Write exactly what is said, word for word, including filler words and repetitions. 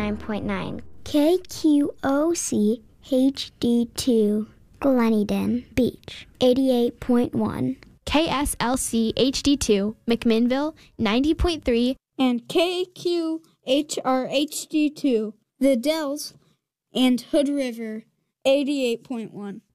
ninety-nine point nine. K Q O C H D two, Gleneden Beach, eighty-eight point one. K S L C H D two, McMinnville, ninety point three. And K Q H R H D two, The Dells and Hood River, eighty-eight point one.